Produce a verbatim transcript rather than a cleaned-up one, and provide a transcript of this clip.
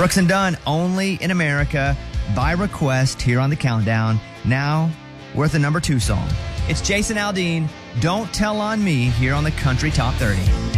Brooks and Dunn, only in America, by request here on the Countdown. Now, we're at the number two song. It's Jason Aldean, Don't Tell on Me, here on the Country Top thirty.